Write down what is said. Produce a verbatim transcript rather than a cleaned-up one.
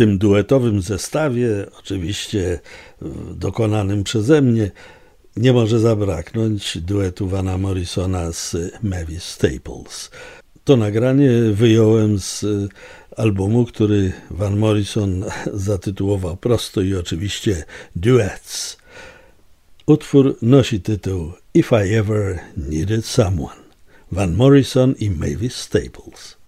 tym duetowym zestawie, oczywiście dokonanym przeze mnie, nie może zabraknąć duetu Vana Morrisona z Mavis Staples. To nagranie wyjąłem z albumu, który Van Morrison zatytułował prosto i oczywiście Duets. Utwór nosi tytuł If I Ever Needed Someone. Van Morrison i Mavis Staples.